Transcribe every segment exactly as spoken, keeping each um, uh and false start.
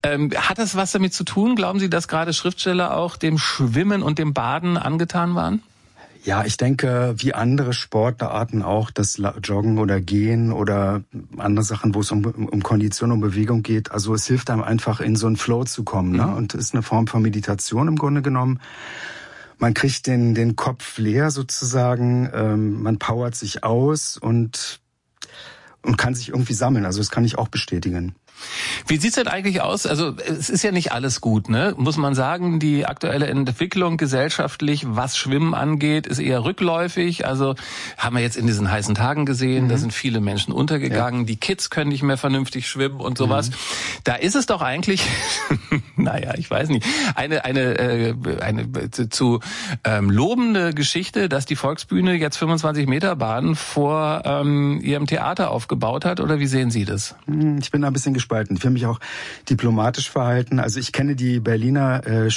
Ähm, hat das was damit zu tun? Glauben Sie, dass gerade Schriftsteller auch dem Schwimmen und dem Baden angetan waren? Ja, ich denke, wie andere Sportarten auch, das Joggen oder Gehen oder andere Sachen, wo es um, um Kondition und Bewegung geht. Also es hilft einem einfach, in so einen Flow zu kommen, ne? Und ist eine Form von Meditation im Grunde genommen. Man kriegt den, den Kopf leer sozusagen, ähm, man powert sich aus und, und kann sich irgendwie sammeln. Also das kann ich auch bestätigen. Wie sieht's denn eigentlich aus? Also es ist ja nicht alles gut, ne? Muss man sagen, die aktuelle Entwicklung gesellschaftlich, was Schwimmen angeht, ist eher rückläufig. Also haben wir jetzt in diesen heißen Tagen gesehen, mhm. da sind viele Menschen untergegangen. Ja. Die Kids können nicht mehr vernünftig schwimmen und sowas. Mhm. Da ist es doch eigentlich, naja, ich weiß nicht, eine eine äh, eine zu ähm, lobende Geschichte, dass die Volksbühne jetzt fünfundzwanzig Meter Bahn vor ähm, ihrem Theater aufgebaut hat. Oder wie sehen Sie das? Ich bin da ein bisschen gespannt. Ich will mich auch diplomatisch verhalten. Also ich kenne die Berliner äh,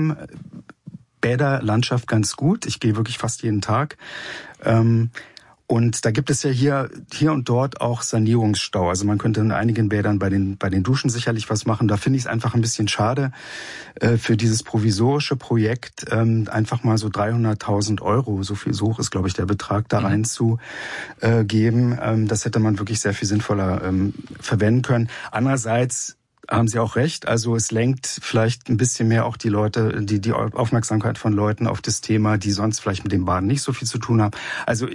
Schwimmbäderlandschaft ganz gut. Ich gehe wirklich fast jeden Tag. Ähm, und da gibt es ja hier hier und dort auch Sanierungsstau. Also man könnte in einigen Bädern bei den bei den Duschen sicherlich was machen. Da finde ich es einfach ein bisschen schade äh, für dieses provisorische Projekt, ähm, einfach mal so dreihunderttausend Euro, so viel so hoch ist, glaube ich, der Betrag, da rein zu äh, geben. Ähm, das hätte man wirklich sehr viel sinnvoller ähm, verwenden können. Andererseits haben Sie auch recht. Also es lenkt vielleicht ein bisschen mehr auch die Leute, die die Aufmerksamkeit von Leuten auf das Thema, die sonst vielleicht mit dem Baden nicht so viel zu tun haben. Also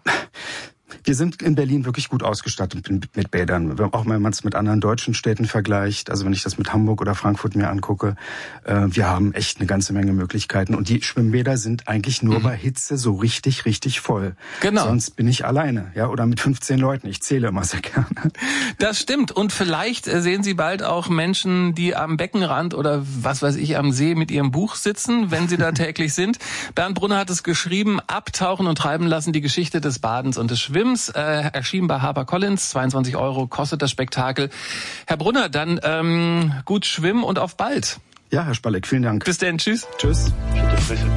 wir sind in Berlin wirklich gut ausgestattet mit Bädern, auch wenn man es mit anderen deutschen Städten vergleicht. Also wenn ich das mit Hamburg oder Frankfurt mir angucke, äh, wir haben echt eine ganze Menge Möglichkeiten. Und die Schwimmbäder sind eigentlich nur mhm. bei Hitze so richtig, richtig voll. Genau. Sonst bin ich alleine, ja, oder mit fünfzehn Leuten. Ich zähle immer sehr gerne. Das stimmt. Und vielleicht sehen Sie bald auch Menschen, die am Beckenrand oder was weiß ich am See mit ihrem Buch sitzen, wenn sie da täglich sind. Bernd Brunner hat es geschrieben: Abtauchen und treiben lassen, die Geschichte des Badens und des Schwimmens. Äh, erschienen bei HarperCollins, zweiundzwanzig Euro kostet das Spektakel. Herr Brunner, dann ähm, gut schwimmen und auf bald. Ja, Herr Spalleck, vielen Dank. Bis dann, tschüss. Tschüss.